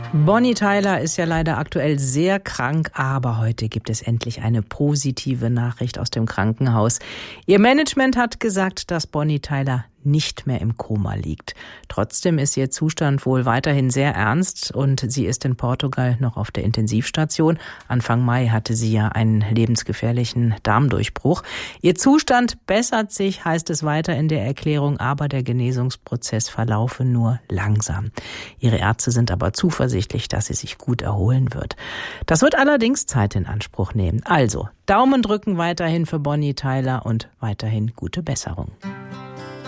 Bonnie Tyler ist ja leider aktuell sehr krank, aber heute gibt es endlich eine positive Nachricht aus dem Krankenhaus. Ihr Management hat gesagt, dass Bonnie Tyler nicht mehr im Koma liegt. Trotzdem ist ihr Zustand wohl weiterhin sehr ernst und sie ist in Portugal noch auf der Intensivstation. Anfang Mai hatte sie ja einen lebensgefährlichen Darmdurchbruch. Ihr Zustand bessert sich, heißt es weiter in der Erklärung, aber der Genesungsprozess verlaufe nur langsam. Ihre Ärzte sind aber zuversichtlich, dass sie sich gut erholen wird. Das wird allerdings Zeit in Anspruch nehmen. Also, Daumen drücken weiterhin für Bonnie Tyler und weiterhin gute Besserung.